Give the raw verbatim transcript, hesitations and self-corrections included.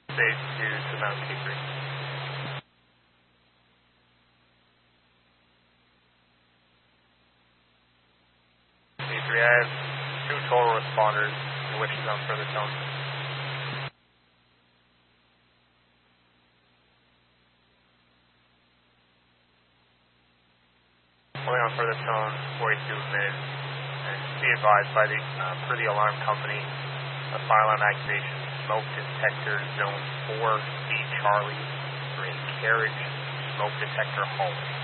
Safe to, to Mount K three. K three, I have two total responders in Wishes on further tone. Only on further tone, forty-two minutes. And be advised by the, uh, per the alarm company, a fire alarm activation, smoke detector zone four B Charlie for a carriage smoke detector home.